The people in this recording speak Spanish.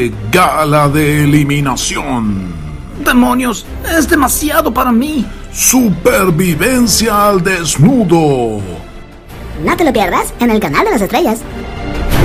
Gala de eliminación. ¡Demonios! ¡Es demasiado para mí! Supervivencia al desnudo. No te lo pierdas en el canal de las estrellas.